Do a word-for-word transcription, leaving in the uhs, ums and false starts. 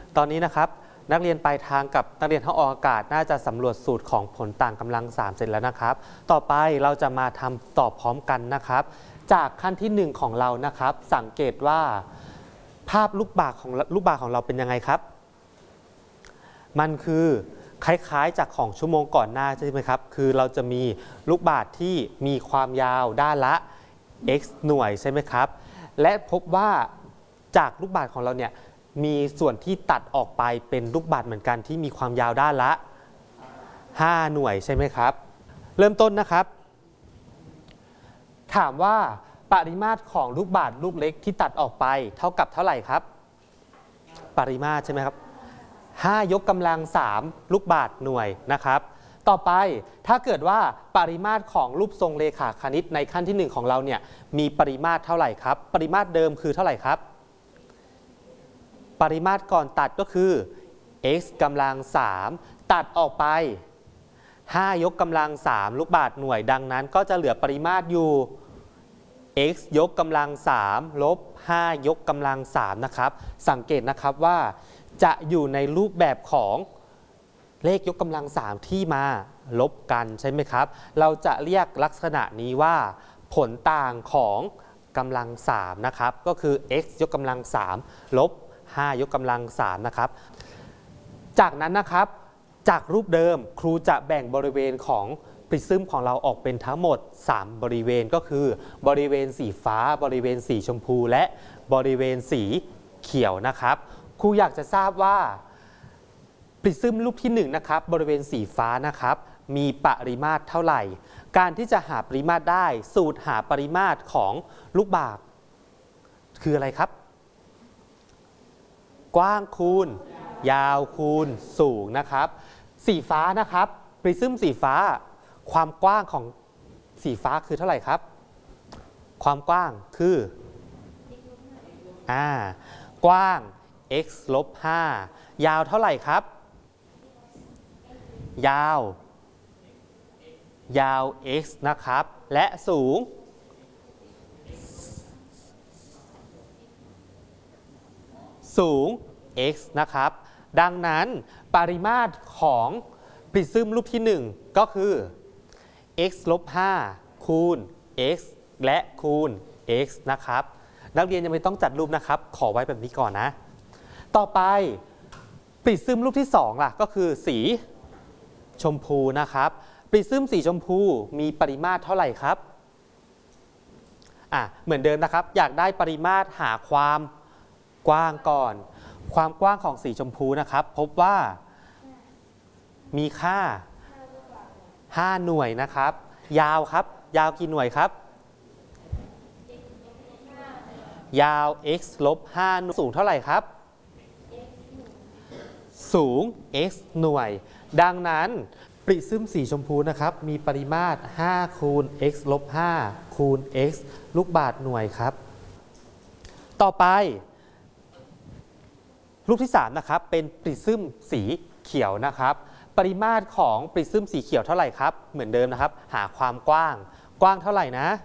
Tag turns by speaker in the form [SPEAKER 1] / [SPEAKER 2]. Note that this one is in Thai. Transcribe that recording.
[SPEAKER 1] ตอนนี้นะครับนักเรียนปลายทางกับนักเรียนห้องออกอากาศน่าจะสำรวจสูตรของผลต่างกำลังสามเสร็จแล้วนะครับต่อไปเราจะมาทำตอบพร้อมกันนะครับจากขั้นที่หนึ่งของเรานะครับสังเกตว่าภาพลูกบาศก์ของลูกบาศก์ของเราเป็นยังไงครับมันคือคล้ายๆจากของชั่วโมงก่อนหน้าใช่ไหมครับคือเราจะมีลูกบาศก์ที่มีความยาวด้านละ x หน่วยใช่ไหมครับและพบว่าจากลูกบาศก์ของเราเนี่ยมีส่วนที่ตัดออกไปเป็นลูกบาศก์เหมือนกันที่มีความยาวด้านละห้าหน่วยใช่ไหมครับเริ่มต้นนะครับถามว่าปริมาตรของลูกบาศก์ลูกเล็กที่ตัดออกไปเท่ากับเท่าไหร่ครับปริมาตรใช่ไหมครับห้ายกกำลังสามลูกบาศก์หน่วยนะครับต่อไปถ้าเกิดว่าปริมาตรของรูปทรงเรขาคณิตในขั้นที่หนึ่งของเราเนี่ยมีปริมาตรเท่าไหร่ครับปริมาตรเดิมคือเท่าไหร่ครับปริมาตรก่อนตัดก็คือ x กำลังสามตัดออกไปห้ายกกำลังสามลูกบาศก์หน่วยดังนั้นก็จะเหลือปริมาตรอยู่ x ยกกำลังสามลบห้ายกกำลังสามนะครับสังเกตนะครับว่าจะอยู่ในรูปแบบของเลขยกกำลังสามที่มาลบกันใช่ไหมครับเราจะเรียกลักษณะนี้ว่าผลต่างของกำลังสามนะครับก็คือ x ยกกำลังสามลบห้ายกกำลังสามนะครับจากนั้นนะครับจากรูปเดิมครูจะแบ่งบริเวณของปริซึมของเราออกเป็นทั้งหมดสามบริเวณก็คือบริเวณสีฟ้าบริเวณสีชมพูและบริเวณสีเขียวนะครับครูอยากจะทราบว่าปริซึมรูปที่หนึ่งนะครับบริเวณสีฟ้านะครับมีปริมาตรเท่าไหร่การที่จะหาปริมาตรได้สูตรหาปริมาตรของลูกบาศก์คืออะไรครับกว้างคูณยาวคูณสูงนะครับสีฟ้านะครับปริซึมสีฟ้าความกว้างของสีฟ้าคือเท่าไหร่ครับความกว้างคืออ่ากว้าง x ลบห้ายาวเท่าไหร่ครับยาวยาว x นะครับและสูงสูง x นะครับดังนั้นปริมาตรของปริซึมรูปที่หนึ่งก็คือ x ลบห้าคูณ x และคูณ x นะครับนักเรียนยังไม่ต้องจัดรูปนะครับขอไว้แบบนี้ก่อนนะต่อไปปริซึมรูปที่สองล่ะก็คือสีชมพูนะครับปริซึมสีชมพูมีปริมาตรเท่าไหร่ครับอ่ะเหมือนเดิมนะครับอยากได้ปริมาตรหาความกว้างก่อนความกว้างของสีชมพูนะครับพบว่ามีค่าห้าหน่วยนะครับยาวครับยาวกี่หน่วยครับยาว x ลบห้าสูงเท่าไหร่ครับสูง x หน่วยดังนั้นปริซึมสีชมพูนะครับมีปริมาตรห้าคูณ x ลบห้าคูณ x ลูกบาศก์หน่วยครับต่อไปรูปที่สามนะครับเป็นปริซึมสีเขียวนะครับปริมาตรของปริซึมสีเขียวเท่าไหร่ครับเหมือนเดิมนะครับหาความกว้างกว้างเท่าไหร่นะ